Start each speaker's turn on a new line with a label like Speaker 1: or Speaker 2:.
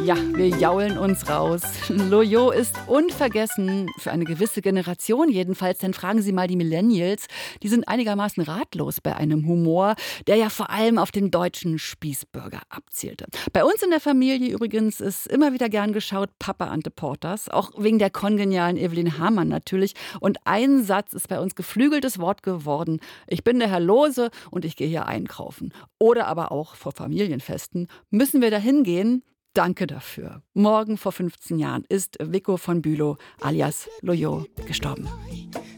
Speaker 1: Ja, wir jaulen uns raus. Loriot ist unvergessen, für eine gewisse Generation jedenfalls. Denn fragen Sie mal die Millennials, die sind einigermaßen ratlos bei einem Humor, der ja vor allem auf den deutschen Spießbürger abzielte. Bei uns in der Familie übrigens ist immer wieder gern geschaut Papa Ante Portas, auch wegen der kongenialen Evelyn Hamann natürlich. Und ein Satz ist bei uns geflügeltes Wort geworden: Ich bin der Herr Lose und ich gehe hier einkaufen. Oder aber auch vor Familienfesten: Müssen wir da hingehen? Danke dafür. Morgen vor 15 Jahren ist Vico von Bülow alias Loriot gestorben.